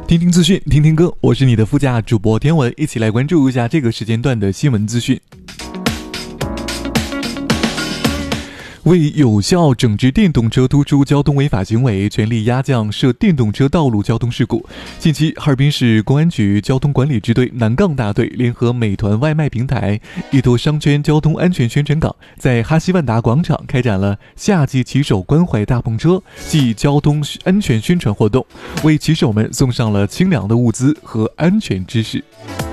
听听资讯，听听歌，我是你的副驾主播天文，一起来关注一下这个时间段的新闻资讯。为有效整治电动车突出交通违法行为，全力压降涉电动车道路交通事故。近期，哈尔滨市公安局交通管理支队南杠大队联合美团外卖平台、依托商圈交通安全宣传岗，在哈西万达广场开展了夏季骑手关怀大篷车暨交通安全宣传活动，为骑手们送上了清凉的物资和安全知识。